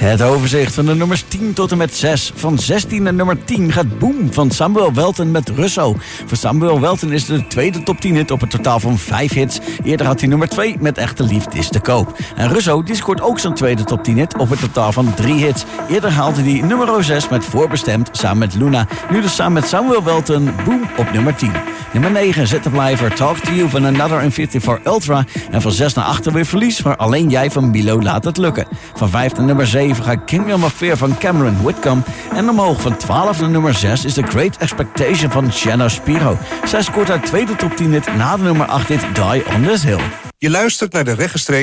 Het overzicht van de nummers 10 tot en met 6. Van 16 naar nummer 10 gaat Boom van Samuel Welton met Russo. Voor Samuel Welton is de tweede top 10 hit op een totaal van 5 hits. Eerder had hij nummer 2 met Echte Liefde is te koop. En Russo die scoort ook zijn tweede top 10 hit op een totaal van 3 hits. Eerder haalde hij nummer 6 met Voorbestemd samen met Luna. Nu dus samen met Samuel Welton Boom op nummer 10. Nummer 9 zet de blijver Talk to You van Another Infinity for Ultra. En van 6 naar 8 weer Verlies voor Alleen Jij van Milo Laat Het Lukken. Van 5 naar nummer 7 gaat Kingdom of Fear van Cameron Whitcomb. En omhoog van 12 naar nummer 6 is The Great Expectation van Shanna Spiro. Zij scoort haar tweede top 10 hit na de nummer 8 hit Die on This Hill. Je luistert naar de rechtstreeks